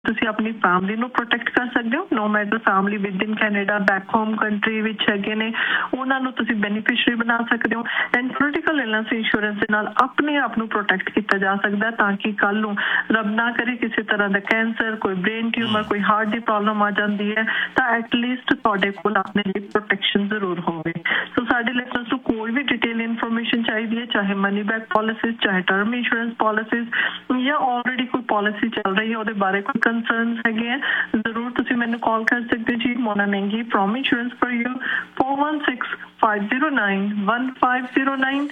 ਤੁਸੀਂ ਆਪਣੀ ਫੈਮਿਲੀ ਨੂੰ ਪ੍ਰੋਟੈਕਟ ਕਰ ਸਕਦੇ ਹੋ। ਨੋ matter family with in Canada, back home country ਵਿੱਚ ਹੈਗੇ ਨੇ, ਉਹਨਾਂ ਨੂੰ ਤੁਸੀਂ ਬੈਨੀਫੀਸ਼ਰੀ ਬਣਾ ਸਕਦੇ ਹੋ। ਐਂਡ ਕ੍ਰਿਟੀਕਲ ਇਲਨੈਸ ਇੰਸ਼ੋਰੈਂਸ ਦੇ ਨਾਲ ਆਪਣੇ ਆਪ ਨੂੰ ਪ੍ਰੋਟੈਕਟ ਕੀਤਾ ਜਾ ਸਕਦਾ ਤਾਂ ਕਿ ਕੱਲ ਨੂੰ ਰੱਬ ਨਾ ਕਰੇ ਕਿਸੇ ਤਰ੍ਹਾਂ ਦਾ ਕੈਂਸਰ, ਕੋਈ ਬ੍ਰੇਨ ਟਿਊਮਰ, ਕੋਈ ਹਾਰਟ ਦੀ ਪ੍ਰੋਬਲਮ ਆ ਜਾਂਦੀ ਹੈ ਤਾਂ ਐਟਲੀਸਟ ਤੁਹਾਡੇ ਕੋਲ ਆਪਣੇ ਲਈ ਪ੍ਰੋਟੈਕਸ਼ਨ ਜ਼ਰੂਰ ਹੋਵੇ। ਸੋ ਸਾਡੇ ਲਿਸਨਰਸ ਨੂੰ ਕੋਈ ਵੀ ਡਿਟੇਲ ਇਨਫੋਰਮੇਸ਼ਨ ਚਾਹੀਦੀ ਹੈ, ਚਾਹੇ ਮਨੀ ਬੈਕ ਪਾਲਿਸੀਜ਼, ਚਾਹੇ ਟਰਮ ਇੰਸ਼ੋਰੈਂਸ ਪਾਲਿਸੀਜ਼, ਜਾਂ ਆਲਰੇਡੀ ਕੋਈ ਪਾਲਿਸੀ ਚੱਲ ਰਹੀ ਹੈ ਉਹਦੇ ਬਾਰੇ ਕੋਈ ਕੰਸਰਨਸ ਹੈਗੇ ਆ, ਜ਼ਰੂਰ ਤੁਸੀਂ ਮੈਨੂੰ ਕਾਲ ਕਰ ਸਕਦੇ ਜੀ। ਮੋਨਾ ਮਹਿੰਗੀ ਫਰੋਮ ਇੰਸ਼ੋਰੈਂਸ ਫॉर यू 4165091509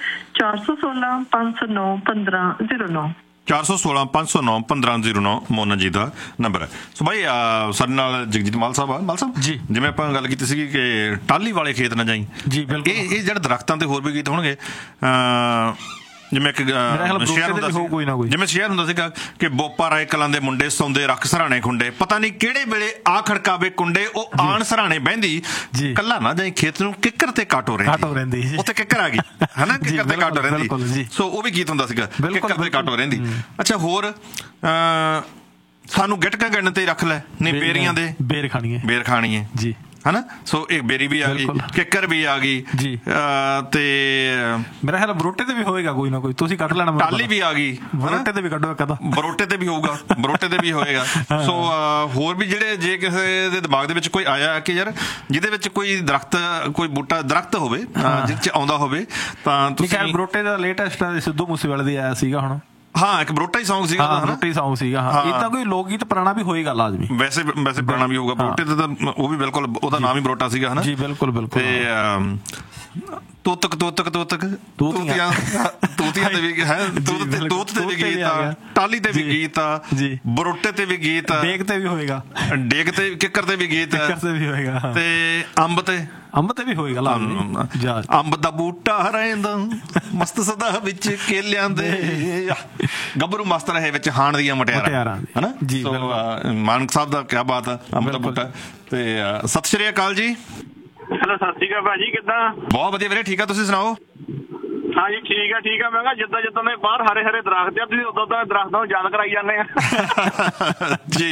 416-509-1509 416-509-1509 ਮੋਨਾ ਜੀ ਦਾ ਨੰਬਰ ਹੈ। ਸੋ ਭਾਈ ਸਾਡੇ ਨਾਲ ਜਗਜੀਤ ਮਾਲ ਸਾਹਿਬ ਆ। ਮਾਲ ਸਾਹਿਬ ਜੀ, ਜਿਵੇਂ ਆਪਾਂ ਗੱਲ ਕੀਤੀ ਸੀਗੀ ਕਿ ਟਾਹਲੀ ਵਾਲੇ ਖੇਤ ਨਾ ਜਾਈ ਜੀ, ਬਿਲਕੁਲ ਇਹ ਜਿਹੜੇ ਦਰਖਤਾਂ ਤੇ ਹੋਰ ਵੀ ਗੀਤ ਹੋਣਗੇ। ਜਿਵੇਂ ਇੱਕ ਸ਼ੇਅਰ ਹੁੰਦਾ ਸੀ, ਜਿਵੇਂ ਸ਼ੇਅਰ ਹੁੰਦਾ ਸੀਗਾ ਕਿ ਬੋਪਾ ਰਾਏ ਕਲਾਂ ਦੇ ਮੁੰਡੇ ਸੌਂਦੇ ਰੱਖ ਸਰਾਣੇ ਖੁੰਡੇ, ਪਤਾ ਨਹੀਂ ਕਿਹੜੇ ਵੇਲੇ ਆ ਖੜਕਾਵੇ ਕੁੰਡੇ, ਉਹ ਆਣ ਸਰਾਣੇ ਬਹਿੰਦੀ ਕੱਲਾ ਨਾ ਜਾਈ ਖੇਤ ਨੂੰ, ਕਿੱਕਰ ਤੇ ਕਾਟੋ ਰਹਿੰਦੀ, ਉੱਥੇ ਕਿੱਕਰ ਆ ਗਈ ਹਨਾ, ਕਿੱਕਰ ਤੇ ਕਾਟੋ ਰਹਿੰਦੀ। ਸੋ ਉਹ ਵੀ ਗੀਤ ਹੁੰਦਾ ਸੀਗਾ, ਕਿੱਕਰ ਤੇ ਕਾਟੋ ਰਹਿੰਦੀ। ਅੱਛਾ, ਹੋਰ ਸਾਨੂੰ ਗਿਟਕਾਂ ਗਿਣਨ ਤੇ ਰੱਖ ਲੈ ਨਹੀਂ, ਬੇਰੀਆਂ ਦੇ ਬੇਰ ਖਾਣੀਏ ਜੀ ਹਨਾ। ਸੋ ਇੱਕ ਬੇਰੀ ਵੀ ਆ ਗਈ, ਕਿੱਕਰ ਵੀ ਆ ਗਈ ਜੀ, ਤੇ ਮੇਰਾ ਖਿਆਲ ਬਰੋਟੇ ਤੇ ਵੀ ਹੋਏਗਾ ਕੋਈ ਨਾ ਕੋਈ, ਤੁਸੀਂ ਕੱਢ ਲੈਣਾ। ਟਾਹਲੀ ਵੀ ਆ ਗਈ, ਬਰੋਟੇ ਤੇ ਵੀ ਕੱਢੋ, ਇੱਕ ਬਰੋਟੇ ਤੇ ਵੀ ਹੋਊਗਾ, ਬਰੋਟੇ ਤੇ ਵੀ ਹੋਏਗਾ। ਸੋ ਹੋਰ ਵੀ ਜਿਹੜੇ ਜੇ ਕਿਸੇ ਦੇ ਦਿਮਾਗ ਦੇ ਵਿੱਚ ਕੋਈ ਆਇਆ ਕਿ ਯਾਰ ਜਿਹਦੇ ਵਿੱਚ ਕੋਈ ਦਰਖਤ, ਕੋਈ ਬੂਟਾ ਦਰਖਤ ਹੋਵੇ ਜਿਹਦੇ ਚ ਆਉਂਦਾ ਹੋਵੇ ਤਾਂ ਤੁਸੀਂ। ਬਰੋਟੇ ਦਾ ਲੇਟੈਸਟ ਸਿੱਧੂ ਮੂਸੇਵਾਲੇ ਦੀ ਆਇਆ ਸੀਗਾ ਹੁਣ, ਹਾਂ ਇੱਕ ਬਰੋਟਾ ਹੀ ਸੌਂਗ ਸੀਗਾ, ਬਰੋਟਾ ਹੀ ਸੌਂਗ ਸੀਗਾ। ਏਦਾਂ ਕੋਈ ਲੋਕ ਗੀਤ ਪੁਰਾਣਾ ਵੀ ਹੋਏਗਾ ਲਾਜ਼ਮੀ, ਵੈਸੇ ਪੁਰਾਣਾ ਵੀ ਹੋਊਗਾ। ਬਰੋਟੇ ਤੇ ਤਾਂ ਉਹ ਵੀ ਬਿਲਕੁਲ, ਉਹਦਾ ਨਾਮ ਹੀ ਬਰੋਟਾ ਸੀਗਾ ਹਨਾ ਜੀ, ਬਿਲਕੁਲ ਬਿਲਕੁਲ। ਤੇ ਤੋਤਕ ਤੋਤਕ ਤੋਤਕ ਤੂਤੀਆਂ ਤੇ ਵੀ ਹੈ, ਤੂਤ ਤੇ ਵੀ ਗੀਤ ਆ, ਟਾਹਲੀ ਤੇ ਵੀ ਗੀਤ ਆ, ਬਰੋਟੇ ਤੇ ਵੀ ਗੀਤ ਆ, ਡੇਗ ਤੇ ਵੀ ਹੋਏਗਾ, ਡੇਗ ਤੇ ਕਿੱਕਰ ਤੇ ਵੀ ਗੀਤ ਹੈ, ਤੇ ਅੰਬ ਤੇ ਵੀ ਹੋਏਗਾ ਲਾਜ਼ਮੀ। ਅੰਬ ਦਾ ਬੂਟਾ ਰਹਿੰਦਾ ਮਸਤ ਸਦਾ ਵਿੱਚ ਕੇਲਿਆਂ ਦੇ, ਗੱਭਰੂ ਮਸਤ ਰਹੇ ਵਿੱਚ ਹਾਣ ਦੀਆਂ ਮਟਿਆਰਾਂ ਹਨਾ ਜੀ। ਮਾਨਕ ਸਾਹਿਬ ਦਾ ਕਿਆ ਬਾਤ ਆ, ਅੰਬ ਦਾ ਬੂਟਾ। ਤੇ ਸਤਿ ਸ਼੍ਰੀ ਅਕਾਲ ਜੀ। ਹੈਲੋ, ਸਤਿ ਸ਼੍ਰੀ ਅਕਾਲ ਭਾਜੀ, ਕਿੱਦਾਂ? ਬਹੁਤ ਵਧੀਆ ਵੀਰੇ, ਠੀਕ ਆ, ਤੁਸੀਂ ਸੁਣਾਓ? ਹਾਂਜੀ ਠੀਕ ਆ ਠੀਕ ਆ। ਮੈਂ ਕਿਹਾ ਜਿੱਦਾਂ ਜਿੱਦਾਂ ਦੇ ਬਾਹਰ ਹਰੇ ਹਰੇ ਦਰਖਤ ਆ, ਤੁਸੀਂ ਉਦੋਂ ਉਦਾਂ ਦਰਖਤਾਂ ਨੂੰ ਯਾਦ ਕਰਾਈ ਜਾਂਦੇ ਆ ਜੀ।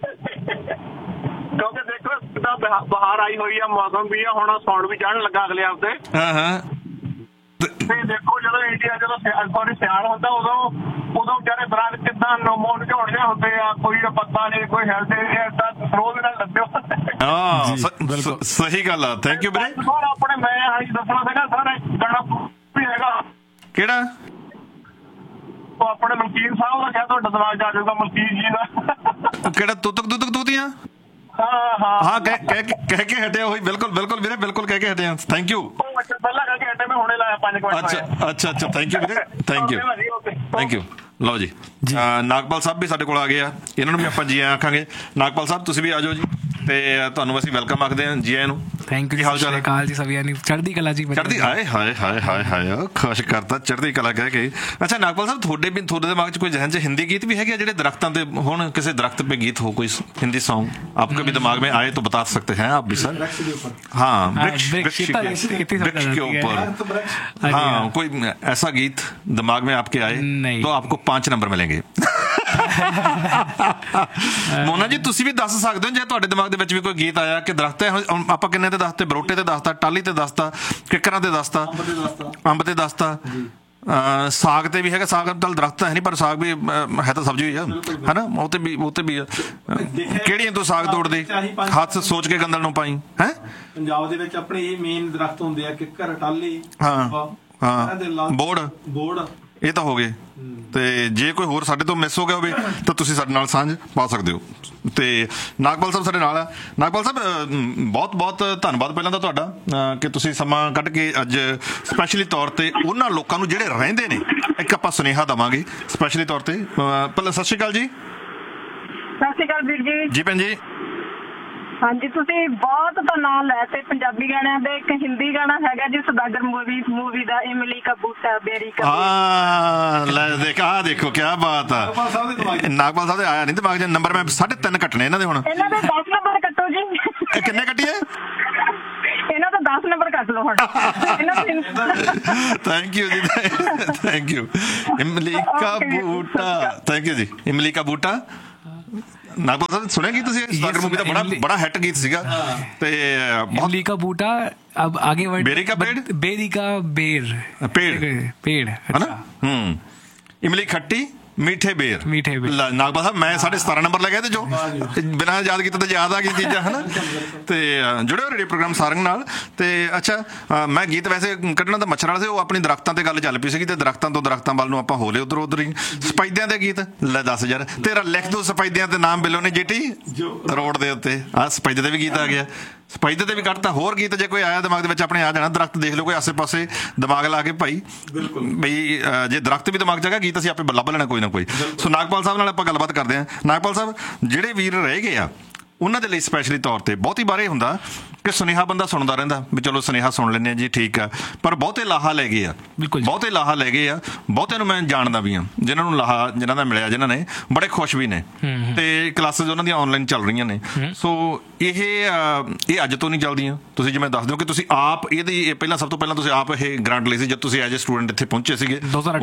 ਕਿਉਂਕਿ ਦੇਖੋ ਕਿੱਦਾਂ ਬਹਾਰ ਆਈ ਹੋਈ ਆ, ਮੌਸਮ ਵੀ ਆ, ਹੁਣ ਸਾਉਣ ਵੀ ਚੜ੍ਹਨ ਲੱਗਾ ਅਗਲੇ ਹਫ਼ਤੇ। ਤੇ ਦੇਖੋ ਜਦੋਂ ਇੰਡੀਆ ਸਿਆਲ ਹੁੰਦਾ ਉਦੋਂ ਵਿਚਾਰੇ ਦਰਖਤ ਕਿੱਦਾਂ ਨਮੋਨ ਝੋੜਦੇ ਹੁੰਦੇ ਆ, ਕੋਈ ਪੱਤਾ ਨਹੀਂ, ਕੋਈ ਹਿਲਦੇ ਨਹੀਂ, ਏਦਾਂ ਰੋਜ਼ ਨਾਲ ਲੱਗੇ ਹੁੰਦੇ। ਸਹੀ ਗੱਲ ਆ, ਥੈਂਕ ਯੂ ਵੀਰੇ। ਆਪਣੇ ਮੈਂ ਦੱਸਣਾ ਸੀਗਾ ਸਰ, ਗਾਣਾ ਵੀ ਹੈਗਾ ਕਿਹੜਾ, ਉਹ ਆਪਣੇ ਮਲਕੀਤ ਸਾਹਿਬ ਦਾ, ਕਿਹਾ ਤੁਹਾਡਾ ਦਿਮਾਗ ਆ ਜਾਊਗਾ ਮਲਕੀਤ ਜੀ ਦਾ। ਕਿਹੜਾ ਤੁਤਕ ਤੁਤਕ ਤੂਤੀਆਂ? ਹਾਂ ਕਹਿ ਕੇ ਹਟਿਆ ਹੋਈ, ਬਿਲਕੁਲ ਬਿਲਕੁਲ ਵੀਰੇ, ਬਿਲਕੁਲ ਕਹਿ ਕੇ ਹਟਿਆ। Thank you. ਪਹਿਲਾਂ ਕਹਿ ਕੇ ਹਟੇ, ਮੈਂ ਹੁਣੇ ਲਾਇਆ 5 ਮਿੰਟ। ਅੱਛਾ ਥੈਂਕ ਯੂ ਵੀਰੇ, ਥੈਂਕ ਯੂ। ਲਓ ਜੀ, ਨਾਗਪਾਲ ਸਾਹਿਬ ਵੀ ਸਾਡੇ ਕੋਲ ਆ ਗਏ ਆ, ਇਹਨਾਂ ਨੂੰ ਵੀ ਆਪਾਂ ਜੀ ਆਖਾਂਗੇ। ਨਾਗਪਾਲ ਸਾਹਿਬ ਤੁਸੀਂ ਵੀ ਆ ਜਾਓ ਜੀ, ਤੇ ਤੁਹਾਨੂੰ ਅਸੀਂ ਵੈਲਕਮ ਆਖਦੇ ਹਾਂ, ਜੀ ਆਇਆਂ ਨੂੰ। ਥੈਂਕ ਯੂ, ਹਾਲ ਚਾਲ ਜੀ? ਸਭੀਆਂ ਨੂੰ ਚੜ੍ਹਦੀ ਕਲਾ ਜੀ, ਚੜ੍ਹਦੀ। ਹਾਏ ਹਾਏ ਹਾਏ ਹਾਏ ਹਾਏ, ਖੁਸ਼ ਕਰਤਾ ਚੜ੍ਹਦੀ ਕਲਾ ਕਹਿ ਕੇ। ਅੱਛਾ ਨਾਗਪਾਲ ਸਾਹਿਬ, ਤੁਹਾਡੇ ਦਿਮਾਗ 'ਚ ਕੋਈ ਜ਼ਹਿਨ 'ਚ ਹਿੰਦੀ ਗੀਤ ਵੀ ਹੈਗੇ ਜਿਹੜੇ ਦਰਖਤਾਂ ਤੇ ਹੋਣ, ਕਿਸੇ ਦਰਖਤ पे गीत हो, कोई हिंदी सॉन्ग आपके भी दिमाग में आए तो बता सकते हैं आप भी सर? हाँ, वृक्ष के ऊपर, हाँ कोई ऐसा गीत दिमाग में आपके आए तो आपको 5 नंबर मिलेंगे। ਮੋਨਾ ਜੀ ਤੁਸੀਂ ਵੀ ਦੱਸ ਸਕਦੇ ਹੋ ਜੇ ਤੁਹਾਡੇ ਦਿਮਾਗ ਦੇ ਵਿੱਚ ਵੀ ਕੋਈ ਗੀਤ ਆਇਆ ਕਿ ਦਰਖਤ ਹੈ। ਆਪਾਂ ਕਿੰਨੇ ਤੇ ਦੱਸਤੇ, ਬਰੋਟੇ ਤੇ ਦੱਸਤਾ, ਟਾਹਲੀ ਤੇ ਦੱਸਤਾ, ਕਿੱਕਰਾਂ ਤੇ ਦੱਸਤਾ, ਅੰਬ ਤੇ ਦੱਸਤਾ, ਸਾਗ ਤੇ ਵੀ ਹੈਗਾ। ਸਾਗ ਚੱਲ ਦਰਖਤ ਹੈ ਨਹੀਂ, ਪਰ ਸਾਗ ਵੀ ਹੈ ਤਾਂ ਸਬਜ਼ੀ ਹੋਈ ਆ ਹਨਾ, ਉਹ ਤੇ ਵੀ ਕਿਹੜੀਆਂ ਤੂੰ ਸਾਗ ਤੋੜਦੇ, ਹੱਥ ਸੋਚ ਕੇ ਗੰਦਲ ਨੂੰ ਪਾਈ ਹੈ। ਪੰਜਾਬ ਦੇ ਵਿੱਚ ਆਪਣੇ ਇਹ ਮੇਨ ਦਰਖਤ ਹੁੰਦੇ ਆ, ਕਿੱਕਰ, ਟਾਹਲੀ, ਬੋੜ, ਇਹ ਤਾਂ ਹੋ ਗਏ। ਤੇ ਜੇ ਕੋਈ ਹੋਰ ਸਾਡੇ ਤੋਂ ਮਿਸ ਹੋ ਗਿਆ ਹੋਵੇ ਤਾਂ ਤੁਸੀਂ ਸਾਡੇ ਨਾਲ ਸਾਂਝ ਪਾ ਸਕਦੇ ਹੋ। ਤੇ ਨਾਗਪਾਲ ਸਾਹਿਬ ਸਾਡੇ ਨਾਲ ਆ। ਨਾਗਪਾਲ ਸਾਹਿਬ ਬਹੁਤ ਬਹੁਤ ਧੰਨਵਾਦ ਪਹਿਲਾਂ ਤਾਂ ਤੁਹਾਡਾ ਕਿ ਤੁਸੀਂ ਸਮਾਂ ਕੱਢ ਕੇ ਅੱਜ ਸਪੈਸ਼ਲੀ ਤੌਰ ਤੇ ਉਹਨਾਂ ਲੋਕਾਂ ਨੂੰ ਜਿਹੜੇ ਰਹਿੰਦੇ ਨੇ ਇੱਕ ਆਪਾਂ ਸੁਨੇਹਾ ਦੇਵਾਂਗੇ ਸਪੈਸ਼ਲੀ ਤੌਰ ਤੇ। ਪਹਿਲਾਂ ਸਤਿ ਸ਼੍ਰੀ ਅਕਾਲ ਜੀ। ਸਤਿ ਸ਼੍ਰੀ ਅਕਾਲ ਵੀਰ ਜੀ। ਜੀ ਭੈਣ ਜੀ। ਹਾਂਜੀ, ਤੁਸੀਂ ਬਹੁਤ ਤਾਂ ਨਾਂ ਲੈ ਤੇ ਪੰਜਾਬੀ ਗਾਣਿਆਂ ਦੇ। ਇੱਕ ਹਿੰਦੀ ਗਾਣਾ ਹੈਗਾ ਜੀ ਸੁਦਾਗਰ ਮੂਵੀ ਦਾ, ਇਮਲੀ ਕਾ ਬੂਟਾ ਬੇਰੀ ਕਾ। ਲੈ ਦੇਖ, ਆਹ ਦੇਖੋ ਕਿਆ ਬਾਤ ਆ। ਨਾਗਪਾਲ ਸਾਹਿਬ ਦੇ ਆਇਆ ਨਹੀਂ ਦਿਮਾਗ 'ਚ ਨੰਬਰ। ਮੈਂ 3.5 ਕੱਟਣੇ ਇਹਨਾਂ ਦੇ ਹੁਣ। ਇਹਨਾਂ ਦੇ 10 ਨੰਬਰ ਕੱਟੋ ਜੀ। ਕਿੰਨੇ ਕੱਟੀਏ? ਇਹਨਾਂ ਦਾ 10 ਨੰਬਰ ਕੱਟ ਲਓ ਹੁਣ। ਥੈਂਕ ਯੂ ਜੀ, ਥੈਂਕ ਯੂ। ਇਮਲੀ ਕਾ ਬੂਟਾ, ਥੈਂਕ ਯੂ ਜੀ। ਇਮਲੀ ਕਾ ਬੂਟਾ ਨਾਗਪਾਲ ਸਾਹਿਬ ਸੁਣਿਆ ਕੀ ਤੁਸੀਂ? ਸਾਗਰ ਮੂਵੀ ਦਾ ਬੜਾ ਹਿੱਟ ਗੀਤ ਸੀਗਾ ਤੇ इमली का बूटा अब आगे बेरी का पेड़, बेरी का पेड़ है ना। इमली खट्टी मीठे बेर। नागपाल ਸਾਹਿਬ ਮੈਂ 17.5 ਨੰਬਰ ਲੱਗਿਆ ਤੇ ਜੋ ਬਿਨਾਂ ਯਾਦ ਕੀਤੇ ਤਾਂ ਯਾਦ ਆ ਗਈ ਚੀਜ਼ਾਂ ਹੈ ਨਾ। ਤੇ ਜੁੜਿਓ ਰੇਡੀਓ ਪ੍ਰੋਗਰਾਮ ਸਾਰੰਗ ਨਾਲ। ਤੇ ਅੱਛਾ ਮੈਂ ਗੀਤ ਵੈਸੇ ਕੱਢਣਾ ਤਾਂ ਮੱਛਰ ਵਾਲਾ ਸੀ, ਉਹ ਆਪਣੀ ਦਰਖਤਾਂ ਤੇ ਗੱਲ ਚੱਲ ਪਈ ਸੀਗੀ ਤੇ ਦਰਖਤਾਂ ਤੋਂ ਦਰਖਤਾਂ ਵੱਲ ਨੂੰ ਆਪਾਂ ਹੋਲੇ ਉਧਰ ਹੀ। ਸਪੈਦਿਆਂ ਦੇ ਗੀਤ ਲੈ ਦੱਸ ਯਾਰ, ਤੇਰਾ ਲਿਖ ਦੋ ਸਪੈਦਿਆਂ ਤੇ ਨਾਮ ਬਿੱਲੋ ਨੇ ਜੀਟੀ ਰੋਡ ਦੇ ਉੱਤੇ। ਆਹ ਸਪੈਦੇ ਦੇ ਵੀ ਗੀਤ ਆ ਗਿਆ, ਸਪੈਦੇ ਤੇ ਵੀ ਕੱਢਤਾ। ਹੋਰ ਗੀਤ ਜੇ ਕੋਈ ਆਇਆ ਦਿਮਾਗ ਦੇ ਵਿੱਚ ਆਪਣੇ ਆ ਜਾਣਾ। ਦਰਖਤ ਦੇਖ ਲਓ ਕੋਈ ਆਸੇ ਪਾਸੇ ਦਿਮਾਗ ਲਾ ਕੇ ਭਾਈ, ਬਈ ਜੇ ਦਰਖਤ ਵੀ ਦਿਮਾਗ 'ਚ ਹੈਗਾ ਗੀਤ ਅਸੀਂ ਆਪੇ ਲੱਭ ਲੈਣਾ ਕੋਈ ਨਾ ਕੋਈ। ਸੋ ਨਾਗਪਾਲ ਸਾਹਿਬ ਨਾਲ ਆਪਾਂ ਗੱਲਬਾਤ ਕਰਦੇ ਹਾਂ। ਨਾਗਪਾਲ ਸਾਹਿਬ, ਜਿਹੜੇ ਵੀਰ ਰਹਿ ਗਏ ਆ ਉਹਨਾਂ ਦੇ ਲਈ ਸਪੈਸ਼ਲੀ ਤੌਰ ਤੇ ਬਹੁਤੀ ਵਾਰ ਇਹ ਹੁੰਦਾ ਕਿ ਸੁਨੇਹਾ ਬੰਦਾ ਸੁਣਦਾ ਰਹਿੰਦਾ ਵੀ ਚਲੋ ਸੁਨੇਹਾ ਸੁਣ ਲੈਂਦੇ ਆ ਜੀ, ਠੀਕ ਆ, ਪਰ ਬਹੁਤੇ ਲਾਹਾ ਲੈ ਗਏ ਆ, ਬਹੁਤੇ ਲਾਹਾ ਲੈ ਗਏ ਆ। ਬਹੁਤਿਆਂ ਨੂੰ ਮੈਂ ਜਾਣਦਾ ਵੀ ਹਾਂ ਜਿਨ੍ਹਾਂ ਨੂੰ ਲਾਹਾ ਜਿਨ੍ਹਾਂ ਦਾ ਮਿਲਿਆ, ਜਿਨ੍ਹਾਂ ਨੇ ਬੜੇ ਖੁਸ਼ ਵੀ ਨੇ ਤੇ ਕਲਾਸਿਸ ਉਹਨਾਂ ਦੀਆਂ ਆਨਲਾਈਨ ਚੱਲ ਰਹੀਆਂ ਨੇ। ਸੋ ਇਹ ਅੱਜ ਤੋਂ ਨਹੀਂ ਚੱਲਦੀਆਂ। ਤੁਸੀਂ ਜਿਵੇਂ ਦੱਸ ਦਿਓ ਕਿ ਤੁਸੀਂ ਆਪ ਇਹਦੀ ਪਹਿਲਾਂ ਸਭ ਤੋਂ ਪਹਿਲਾਂ ਤੁਸੀਂ ਆਪ ਇਹ ਗ੍ਰਾਂਟ ਲਈ ਸੀ ਜਦ ਤੁਸੀਂ ਐਜ ਏ ਸਟੂਡੈਂਟ ਇੱਥੇ ਪਹੁੰਚੇ ਸੀਗੇ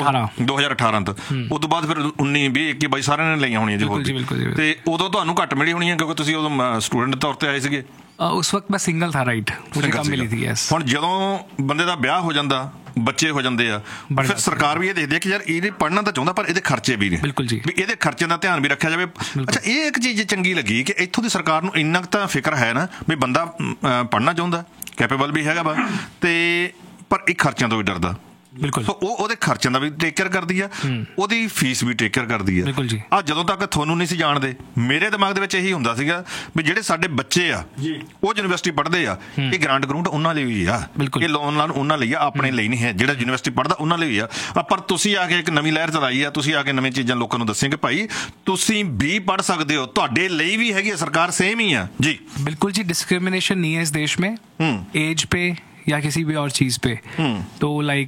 2018 ਤੋਂ। ਉਸ ਤੋਂ ਬਾਅਦ ਫਿਰ 19, 20, 21, 22 ਸਾਰਿਆਂ ਨੇ ਲਈਆਂ ਹੋਣੀਆਂ ਜੀ। ਤੇ ਉਦੋਂ ਤੁਹਾਨੂੰ ਘੱਟ ਮਿਲੀ ਹੋਣੀ ਹੈ ਕਿਉਂਕਿ ਤੁਸੀਂ ਉਦੋਂ ਸਟੂਡੈਂਟ ਦੇ ਤੌਰ ਤੇ ਆਏ ਸੀਗੇ। उस वक्त मैं सिंगल था, राइट, मुझे कम मिली थी। यस। ਹੁਣ ਜਦੋਂ ਬੰਦੇ ਦਾ ਵਿਆਹ ਹੋ ਜਾਂਦਾ, ਬੱਚੇ ਹੋ ਜਾਂਦੇ ਆ, ਫਿਰ ਸਰਕਾਰ ਵੀ ਇਹ ਦੇਖਦੀ ਹੈ ਕਿ ਯਾਰ ਇਹ ਪੜ੍ਹਨਾ ਤਾਂ ਚਾਹੁੰਦਾ ਪਰ ਇਹਦੇ ਖਰਚੇ ਵੀ ਨੇ। ਬਿਲਕੁਲ ਜੀ, ਵੀ ਇਹਦੇ ਖਰਚਿਆਂ ਦਾ ਧਿਆਨ ਵੀ ਰੱਖਿਆ ਜਾਵੇ। ਅੱਛਾ, ਇਹ ਇੱਕ ਚੀਜ਼ ਚੰਗੀ ਲੱਗੀ ਕਿ ਇੱਥੋਂ ਦੀ ਸਰਕਾਰ ਨੂੰ ਇੰਨਾ ਕੁ ਤਾਂ ਫਿਕਰ ਹੈ ਨਾ ਵੀ ਬੰਦਾ ਪੜ੍ਹਨਾ ਚਾਹੁੰਦਾ, ਕੈਪੇਬਲ ਵੀ ਹੈਗਾ ਵਾ, ਤੇ ਪਰ ਇਹ ਖਰਚਿਆਂ ਤੋਂ ਵੀ ਡਰਦਾ। ਬਿਲਕੁਲ। ਸੋ ਉਹਦੇ ਖਰਚਿਆਂ ਦਾ ਵੀ ਟੇਕ ਕੇਅਰ ਕਰਦੀ ਆ, ਉਹਦੀ ਫੀਸ ਵੀ ਟੇਕ ਕੇਅਰ ਕਰਦੀ ਆ। ਬਿਲਕੁਲ ਜੀ। ਆ ਜਦੋਂ ਤੱਕ ਤੁਹਾਨੂੰ ਨਹੀਂ ਸੀ ਜਾਣਦੇ, ਮੇਰੇ ਦਿਮਾਗ ਦੇ ਵਿੱਚ ਇਹੀ ਹੁੰਦਾ ਸੀਗਾ ਵੀ ਜਿਹੜੇ ਸਾਡੇ ਬੱਚੇ ਆ ਉਹ ਯੂਨੀਵਰਸਿਟੀ ਪੜ੍ਹਦੇ ਆ, ਇਹ ਗ੍ਰਾਂਟ ਗਰੂੰਟ ਉਹਨਾਂ ਲਈ ਵੀ ਆ, ਇਹ ਲੋਨ ਲਾਨ ਉਹਨਾਂ ਲਈ ਆ, ਆਪਣੇ ਲਈ ਨਹੀਂ ਹੈ। ਜਿਹੜਾ ਯੂਨੀਵਰਸਿਟੀ ਪੜ੍ਹਦਾ ਉਹਨਾਂ ਲਈ ਵੀ ਆ। ਪਰ ਤੁਸੀਂ ਆ ਕੇ ਇੱਕ ਨਵੀਂ ਲਹਿਰ ਚਲਾਈ ਆ, ਤੁਸੀਂ ਆ ਕੇ ਨਵੀਆਂ ਚੀਜ਼ਾਂ ਲੋਕਾਂ ਨੂੰ ਦੱਸੇਂਗੇ ਭਾਈ ਤੁਸੀਂ ਵੀ ਪੜ੍ਹ ਸਕਦੇ ਹੋ, ਤੁਹਾਡੇ ਲਈ ਵੀ ਹੈਗੀ ਆ, ਸਰਕਾਰ ਸੇਮ ਹੀ ਆ ਜੀ। बिल्कुल जी, डिस्क्रिमिनेशन नहीं है इस देश में एज पे या किसी भी और चीज पे। तो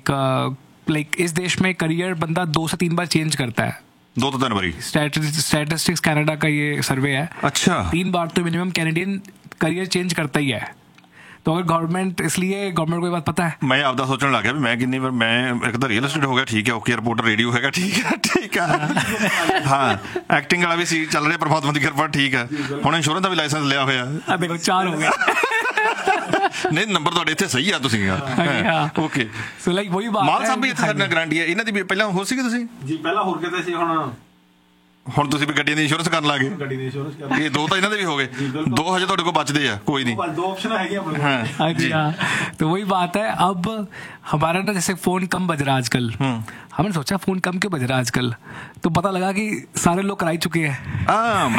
लाइक इस देश में करियर बंदा 2 से 3 बार चेंज करता है, 2 से 3 बारी। स्टैटिस्टिक्स कनाडा का ये सर्वे है। अच्छा। 3 बार तो मिनिमम कैनेडियन करियर चेंज करता ही है। तो अगर गवर्नमेंट, इसलिए गवर्नमेंट को ये बात पता है। मैं आपदा सोचने लग गया भी मैं कितनी बार, मैं एक तो रियल एस्टेट हो गया, ठीक है, ओके, रिपोर्टर रेडियो हैगा, ठीक है हाँ, एक्टिंग वाला भी सी चल रहा, परमात्मा की किरपा, ठीक है। हुण इंश्योरेंस का भी लाइसेंस लिया होया, देखो 4 हो गया। ਨਹੀਂ ਨੰਬਰ ਤੁਹਾਡੇ ਇੱਥੇ ਸਹੀ ਆ, ਤੁਸੀਂ ਓਕੇ। ਸੋ ਲਾਈਕ ਵਹੀ ਬਾਤ ਮਾਲ ਸਾਹਿਬ ਵੀ ਇੱਥੇ ਸਾਡੇ ਨਾਲ ਗਾਰੰਟੀ ਹੈ। ਇਹਨਾਂ ਦੀ ਵੀ ਪਹਿਲਾਂ ਹੋਰ ਸੀਗੇ ਤੁਸੀਂ ਜੀ? ਪਹਿਲਾਂ ਹੋਰ ਕਿਤੇ ਸੀ, ਹੁਣ ਤੁਸੀਂ ਵੀ ਗੱਡੀਆਂ ਦੀ ਇੰਸ਼ੋਰੈਂਸ ਕਰਨ ਲੱਗੇ। ਗੱਡੀ ਦੀ ਇੰਸ਼ੋਰੈਂਸ ਕਰਨ, ਇਹ 2 ਤਾਂ ਇਹਨਾਂ ਦੇ ਵੀ ਹੋ ਗਏ, 2 ਹਜੇ ਤੁਹਾਡੇ ਕੋਲ ਬਚਦੇ ਆ। कोई नहीं, 2 ऑप्शन है अपने। हाँ जी, तो वही बात है। अब हमारा ना जैसे फोन कम बज रहा आजकल, हमने सोचा फोन कम क्यों बज रहा आजकल, तो पता लगा कि सारे लोग कराई चुके हैं।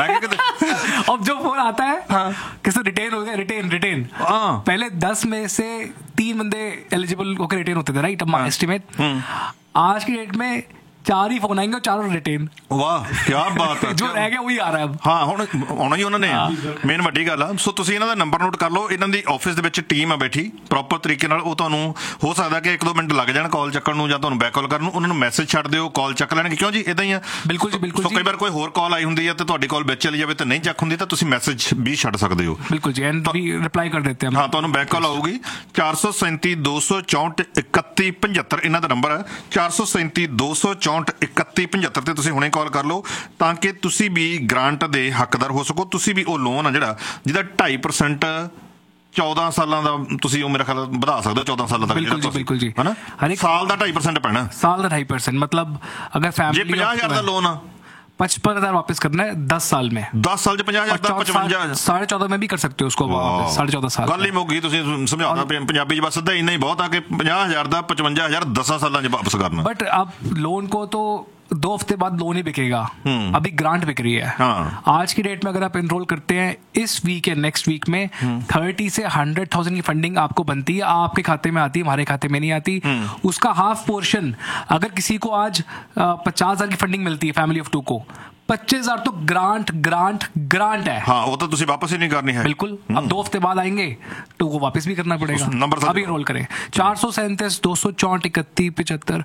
अब जो फोन आता है किससे रिटेन हो गया, रिटेन पहले 10 में से 3 बंदे एलिजिबल होकर रिटेन होते थे, राइट, एस्टिमेट। आज की डेट में 4 ही फोन आएंगे और 4 रिटेन। वाह, क्या बात है। जो रह गया वही आ रहा है अब। ਹਾਂ ਹੁਣ ਆਉਣਾ ਹੀ ਉਹਨਾਂ ਨੇ, ਮੇਨ ਵੱਡੀ ਗੱਲ ਆ। ਸੋ ਤੁਸੀਂ ਇਹਨਾਂ ਦਾ ਨੰਬਰ ਨੋਟ ਕਰ ਲਓ। ਇਹਨਾਂ ਦੀ ਆਫਿਸ ਦੇ ਵਿੱਚ ਟੀਮ ਆ ਬੈਠੀ ਪ੍ਰੋਪਰ ਤਰੀਕੇ ਨਾਲ। ਉਹ ਤੁਹਾਨੂੰ ਹੋ ਸਕਦਾ ਕਿ 1-2 ਮਿੰਟ ਲੱਗ ਜਾਣ ਕਾਲ ਚੱਕਣ ਨੂੰ ਜਾਂ ਤੁਹਾਨੂੰ ਬੈਕ ਕਾਲ ਕਰਨ ਨੂੰ। ਉਹਨਾਂ ਨੂੰ ਮੈਸੇਜ ਛੱਡ ਦਿਓ, ਕਾਲ ਚੱਕ ਲੈਣਗੇ। ਕਿਉਂ ਜੀ, ਇਦਾਂ ਹੀ ਆ। ਬਿਲਕੁਲ ਜੀ, ਬਿਲਕੁਲ। ਸੋ ਕਈ ਵਾਰ ਕੋਈ ਹੋਰ ਕਾਲ ਆਈ ਹੁੰਦੀ ਆ ਤੇ ਤੁਹਾਡੀ ਕਾਲ ਵਿੱਚ ਚਲੀ ਜਾਵੇ ਤੇ ਨਹੀਂ ਚੱਕ ਹੁੰਦੀ ਤਾਂ ਤੁਸੀਂ ਮੈਸੇਜ ਵੀ ਛੱਡ ਸਕਦੇ ਹੋ। ਬਿਲਕੁਲ ਜੀ, ਐਂਡ ਵੀ ਰਿਪਲਾਈ ਕਰ ਦਿੱਤੇ ਹਾਂ, ਤੁਹਾਨੂੰ ਬੈਕ ਕਾਲ ਆਊਗੀ। 437 264 31 75 ਇਹਨਾਂ ਦਾ ਨੰਬਰ ਹੈ। 437 264 31 75 ਤੇ ਤੁਸੀਂ ਹੁਣੇ ਕਾਲ ਕਰ ਲਓ ਤਾਂ ਕਿ ਤੁਸੀਂ ਵੀ ਗ੍ਰਾਂਟ ਦੇ ਹੱਕਦਾਰ ਹੋ ਸਕੋ। ਤੁਸੀਂ ਵੀ ਉਹ ਲੋਨ ਆ ਜਿਹੜਾ ਜਿਹਦਾ 2.5% 14 ਸਾਲਾਂ ਦਾ ਤੁਸੀਂ ਉਹ ਮੇਰਾ ਖਿਆਲ ਵਧਾ ਸਕਦੇ ਹੋ 14 ਸਾਲਾਂ ਤੱਕ। ਬਿਲਕੁਲ ਜੀ, ਹਨਾ, ਸਾਲ ਦਾ 2.5% ਪੈਣਾ। ਸਾਲ ਦਾ 2.5%, मतलब अगर फैमिली 50,000 ਦਾ ਲੋਨ ਆ 55,000 वापस करना है 10 साल में। 10 साल 50,000 ਦਾ 55,000 14.5 में भी कर सकते हो उसको वापस। 14.5 साल ਗੱਲ ਹੀ ਮੁੱਕ ਗਈ। ਤੁਸੀਂ ਸਮਝਾਉਣਾ ਪੰਜਾਬੀ ਚ ਬਸ ਸਿੱਧਾ ਇੰਨਾ ਹੀ ਬਹੁਤ ਆ ਕਿ 50,000 ਦਾ 55,000 10 ਸਾਲਾਂ ਚ ਵਾਪਸ ਕਰਨਾ। बट अब लोन को तो 2 हफ्ते बाद लोन ही बिकेगा, अभी ग्रांट बिक रही है। आज की डेट में अगर आप एनरोल करते हैं इस वीक या नेक्स्ट वीक में 30 से 100,000 की फंडिंग आपको बनती है, आपके खाते में आती है, हमारे खाते में नहीं आती। उसका हाफ पोर्शन अगर किसी को आज 50,000 की फंडिंग मिलती है फैमिली ऑफ 2 को, 25,000 तो ग्रांट है। हाँ, वो तो तुझे वापस ही नहीं करनी है। बिल्कुल। अब 2 हफ्ते बाद आएंगे तो वो वापस भी करना पड़ेगा। नंबर अभी रोल करें 437 264 31 75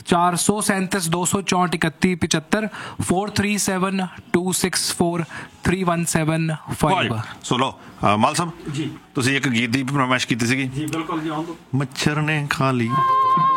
437 264 31 75 437 264 3175। ਸੁਣੋ ਮਾਲ ਸਾਹਿਬ ਜੀ, ਤੁਸੀਂ ਇੱਕ ਗੀਤ ਦੀ ਫਰਮਾਇਸ਼ ਕੀਤੀ ਸੀਗੀ। ਜੀ ਬਿਲਕੁਲ ਜੀ, ਆਉਂ ਮੱਛਰ ਨੇ ਖਾ ਲਈ।